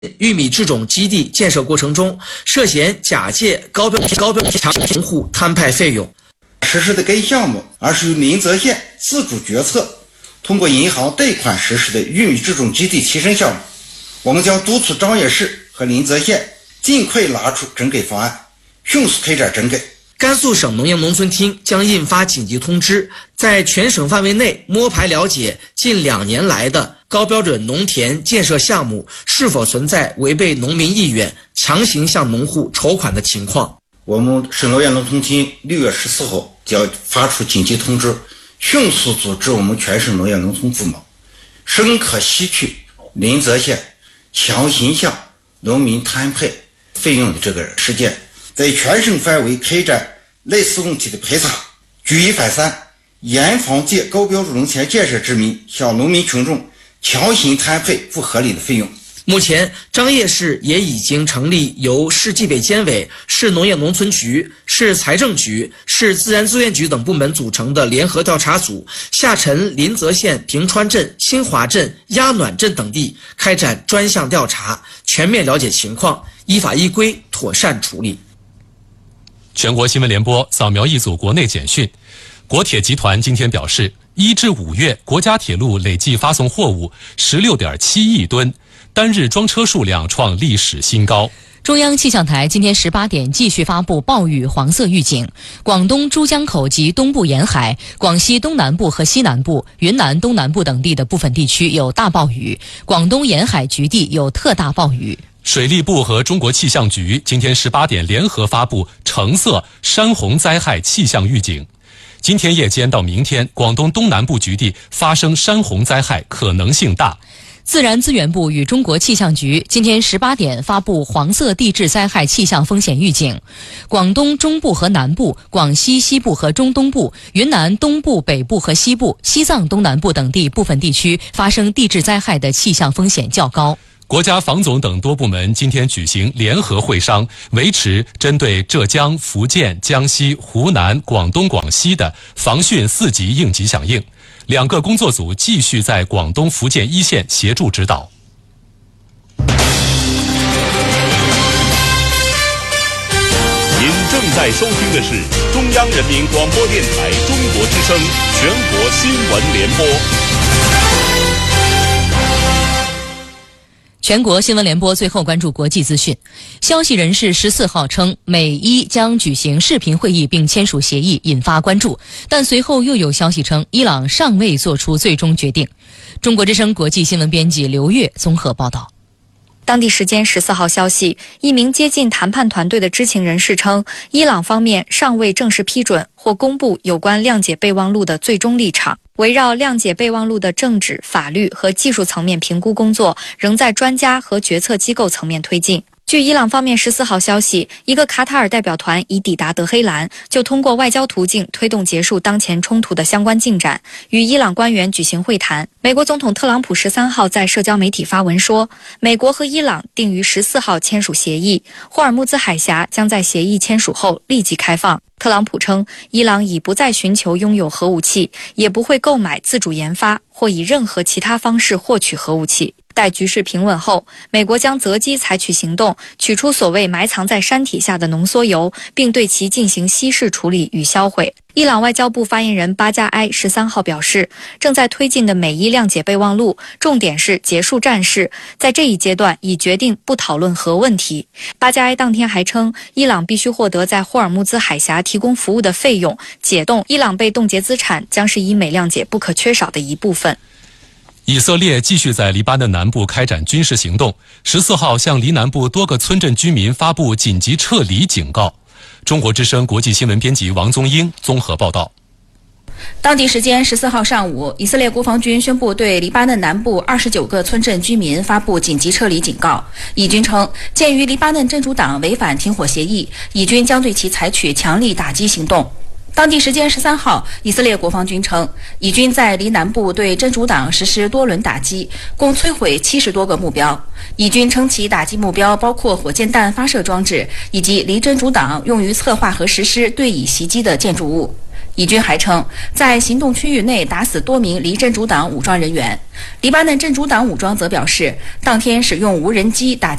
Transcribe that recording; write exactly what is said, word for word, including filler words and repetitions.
玉米制种基地建设过程中，涉嫌假借高标高标强农户摊派费用。 实施的该项目，而是由临泽县自主决策，通过银行贷款实施的玉米制种基地提升项目。我们将督促张掖市和临泽县尽快拿出整改方案，迅速开展整改。 甘肃省农业农村厅将印发紧急通知，在全省范围内摸排了解近两年来的高标准农田建设项目是否存在违背农民意愿、强行向农户筹款的情况。 我们省农业农村厅六月十四号将发出紧急通知，迅速组织我们全省农业农村部门，深刻吸取临泽县强行向农民摊派费用的这个事件，在全省范围开展类似问题的排查，举一反三，严防借高标准农田建设之名向农民群众强行摊派不合理的费用。 目前，张掖市也已经成立由市纪委监委、市农业农村局、市财政局、市自然资源局等部门组成的联合调查组，下沉临泽县平川镇、新华镇、鸭暖镇等地，开展专项调查，全面了解情况，依法依规妥善处理。 全国新闻联播扫描一组国内简讯。国铁集团今天表示，一至五月国家铁路累计发送货物 十六点七亿吨，单日装车数量创历史新高。 中央气象台今天十八点继续发布暴雨黄色预警，广东珠江口及东部沿海、广西东南部和西南部、云南东南部等地的部分地区有大暴雨，广东沿海局地有特大暴雨。 水利部和中国气象局今天十八点联合发布橙色山洪灾害气象预警。今天夜间到明天，广东东南部局地发生山洪灾害可能性大。 自然资源部与中国气象局今天十八点发布黄色地质灾害气象风险预警，广东中部和南部、广西西部和中东部、云南东部、北部和西部、西藏东南部等地部分地区发生地质灾害的气象风险较高。 国家防总等多部门今天举行联合会商，维持针对浙江、福建、江西、湖南、广东、广西的防汛四级应急响应。两个工作组继续在广东、福建一线协助指导。 您正在收听的是中央人民广播电台中国之声全国新闻联播。 全国新闻联播最后关注国际资讯。消息人士十四号称，美伊将举行视频会议并签署协议，引发关注。但随后又有消息称，伊朗尚未做出最终决定。中国之声国际新闻编辑刘月综合报道。 当地时间十四号消息，一名接近谈判团队的知情人士称，伊朗方面尚未正式批准或公布有关谅解备忘录的最终立场。围绕谅解备忘录的政治、法律和技术层面评估工作，仍在专家和决策机构层面推进。据伊朗方面十四号消息，一个卡塔尔代表团已抵达德黑兰，就通过外交途径推动结束当前冲突的相关进展，与伊朗官员举行会谈。美国总统特朗普十三号在社交媒体发文说，美国和伊朗定于十四号签署协议，霍尔木兹海峡将在协议签署后立即开放。特朗普称，伊朗已不再寻求拥有核武器，也不会购买、自主研发或以任何其他方式获取核武器。待局势平稳后，美国将择机采取行动，取出所谓埋藏在山体下的浓缩铀，并对其进行稀释处理与销毁。伊朗外交部发言人巴加埃十三号表示，正在推进的美伊谅解备忘录重点是结束战事，在这一阶段已决定不讨论核问题。巴加埃当天还称，伊朗必须获得在霍尔木兹海峡提供服务的费用，解冻伊朗被冻结资产将是以美谅解不可缺少的一部分。 以色列继续在黎巴嫩南部开展军事行动，十四号向黎南部多个村镇居民发布紧急撤离警告。中国之声国际新闻编辑王宗英综合报道。 当地时间十四号上午，以色列国防军宣布对黎巴嫩南部二十九个村镇居民发布紧急撤离警告。以军称，鉴于黎巴嫩真主党违反停火协议，以军将对其采取强力打击行动。当地时间十三号，以色列国防军称，以军在黎南部对真主党实施多轮打击，共摧毁七十多个目标。以军称其打击目标包括火箭弹发射装置以及离真主党用于策划和实施对以袭击的建筑物。 以军还称，在行动区域内打死多名离真主党武装人员。黎巴嫩真主党武装则表示，当天使用无人机打